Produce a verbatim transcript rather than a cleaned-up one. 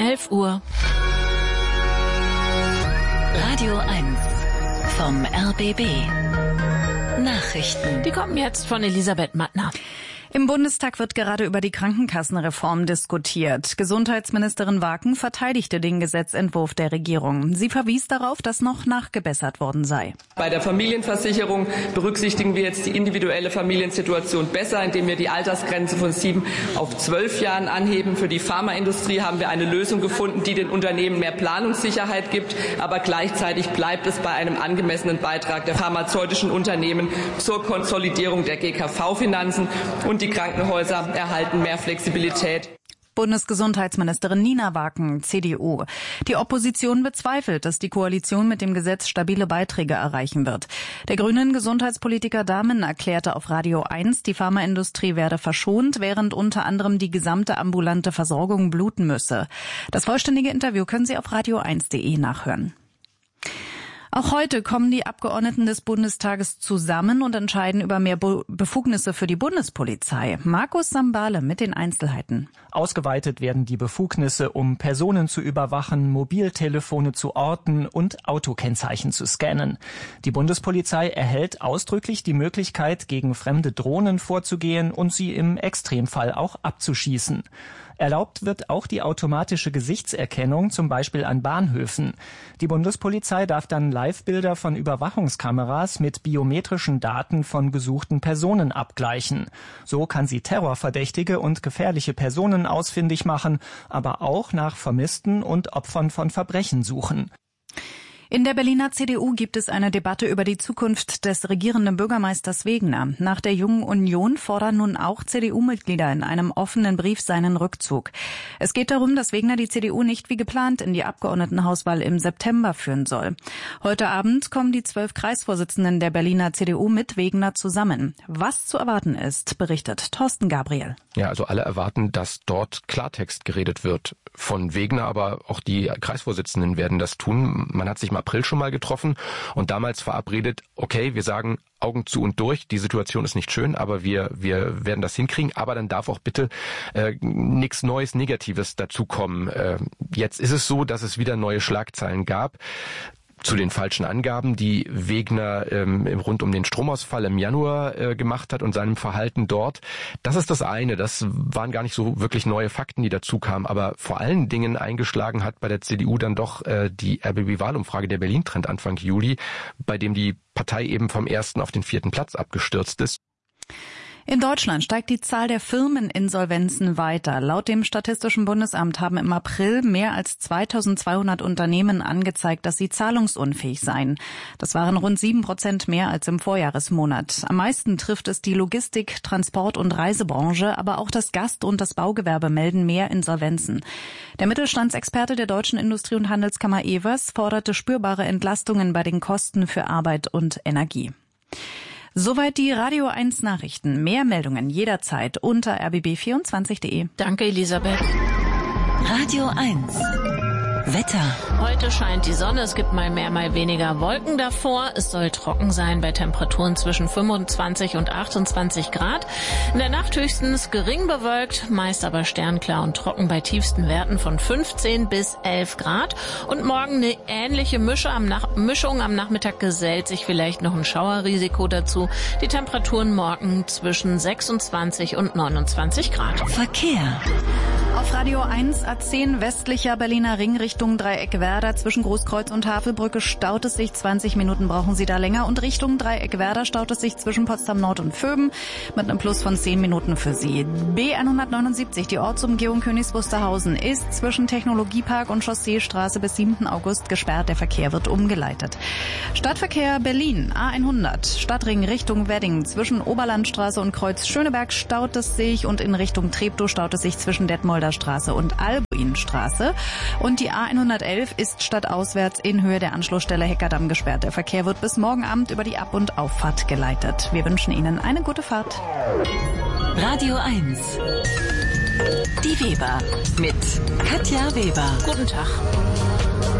elf Uhr. Radio eins vom R B B. Nachrichten. Die kommen jetzt von Elisabeth Mattner. Im Bundestag wird gerade über die Krankenkassenreform diskutiert. Gesundheitsministerin Waken verteidigte den Gesetzentwurf der Regierung. Sie verwies darauf, dass noch nachgebessert worden sei. Bei der Familienversicherung berücksichtigen wir jetzt die individuelle Familiensituation besser, indem wir die Altersgrenze von sieben auf zwölf Jahren anheben. Für die Pharmaindustrie haben wir eine Lösung gefunden, die den Unternehmen mehr Planungssicherheit gibt, aber gleichzeitig bleibt es bei einem angemessenen Beitrag der pharmazeutischen Unternehmen zur Konsolidierung der G K V-Finanzen. Und die Krankenhäuser erhalten mehr Flexibilität. Bundesgesundheitsministerin Nina Waken, C D U. Die Opposition bezweifelt, dass die Koalition mit dem Gesetz stabile Beiträge erreichen wird. Der grünen Gesundheitspolitiker Dahmen erklärte auf Radio eins, die Pharmaindustrie werde verschont, während unter anderem die gesamte ambulante Versorgung bluten müsse. Das vollständige Interview können Sie auf radio eins punkt de nachhören. Auch heute kommen die Abgeordneten des Bundestages zusammen und entscheiden über mehr Befugnisse für die Bundespolizei. Markus Sambale mit den Einzelheiten. Ausgeweitet werden die Befugnisse, um Personen zu überwachen, Mobiltelefone zu orten und Autokennzeichen zu scannen. Die Bundespolizei erhält ausdrücklich die Möglichkeit, gegen fremde Drohnen vorzugehen und sie im Extremfall auch abzuschießen. Erlaubt wird auch die automatische Gesichtserkennung, zum Beispiel an Bahnhöfen. Die Bundespolizei darf dann Live-Bilder von Überwachungskameras mit biometrischen Daten von gesuchten Personen abgleichen. So kann sie Terrorverdächtige und gefährliche Personen ausfindig machen, aber auch nach Vermissten und Opfern von Verbrechen suchen. In der Berliner C D U gibt es eine Debatte über die Zukunft des regierenden Bürgermeisters Wegener. Nach der Jungen Union fordern nun auch C D U-Mitglieder in einem offenen Brief seinen Rückzug. Es geht darum, dass Wegener die C D U nicht wie geplant in die Abgeordnetenhauswahl im September führen soll. Heute Abend kommen die zwölf Kreisvorsitzenden der Berliner C D U mit Wegener zusammen. Was zu erwarten ist, berichtet Thorsten Gabriel. Ja, also alle erwarten, dass dort Klartext geredet wird von Wegener, aber auch die Kreisvorsitzenden werden das tun. Man hat sich im April schon mal getroffen und damals verabredet, okay, wir sagen Augen zu und durch, die Situation ist nicht schön, aber wir wir werden das hinkriegen, aber dann darf auch bitte äh, nichts Neues, Negatives dazukommen. Äh, jetzt ist es so, dass es wieder neue Schlagzeilen gab zu den falschen Angaben, die Wegener ähm, rund um den Stromausfall im Januar äh, gemacht hat und seinem Verhalten dort. Das ist das eine. Das waren gar nicht so wirklich neue Fakten, die dazu kamen. Aber vor allen Dingen eingeschlagen hat bei der C D U dann doch äh, die R B B-Wahlumfrage der Berlin-Trend Anfang Juli, bei dem die Partei eben vom ersten auf den vierten Platz abgestürzt ist. In Deutschland steigt die Zahl der Firmeninsolvenzen weiter. Laut dem Statistischen Bundesamt haben im April mehr als zweitausendzweihundert Unternehmen angezeigt, dass sie zahlungsunfähig seien. Das waren rund sieben Prozent mehr als im Vorjahresmonat. Am meisten trifft es die Logistik-, Transport- und Reisebranche, aber auch das Gast- und das Baugewerbe melden mehr Insolvenzen. Der Mittelstandsexperte der Deutschen Industrie- und Handelskammer Evers forderte spürbare Entlastungen bei den Kosten für Arbeit und Energie. Soweit die Radio eins Nachrichten. Mehr Meldungen jederzeit unter r b b vierundzwanzig punkt de. Danke, Elisabeth. Radio eins. Wetter. Heute scheint die Sonne, es gibt mal mehr, mal weniger Wolken davor. Es soll trocken sein bei Temperaturen zwischen fünfundzwanzig und achtundzwanzig Grad. In der Nacht höchstens gering bewölkt, meist aber sternklar und trocken bei tiefsten Werten von fünfzehn bis elf Grad. Und morgen eine ähnliche Mische am Nach- Mischung. Am Nachmittag gesellt sich vielleicht noch ein Schauerrisiko dazu. Die Temperaturen morgen zwischen sechsundzwanzig und neunundzwanzig Grad. Verkehr. Auf Radio eins A zehn westlicher Berliner Ring Richtung Dreieck Werder zwischen Großkreuz und Havelbrücke staut es sich. zwanzig Minuten brauchen Sie da länger. Und Richtung Dreieck Werder staut es sich zwischen Potsdam Nord und Vöben mit einem Plus von zehn Minuten für Sie. B hundertneunundsiebzig, die Ortsumgehung Königs Wusterhausen, ist zwischen Technologiepark und Chausseestraße bis siebten August gesperrt. Der Verkehr wird umgeleitet. Stadtverkehr Berlin, A hundert, Stadtring Richtung Wedding zwischen Oberlandstraße und Kreuz Schöneberg staut es sich und in Richtung Treptow staut es sich zwischen Detmolder Straße und Albuinstraße. Und die A hundertelf ist stadtauswärts in Höhe der Anschlussstelle Heckerdamm gesperrt. Der Verkehr wird bis morgen Abend über die Ab- und Auffahrt geleitet. Wir wünschen Ihnen eine gute Fahrt. Radio eins. Die Weber mit Katja Weber. Guten Tag.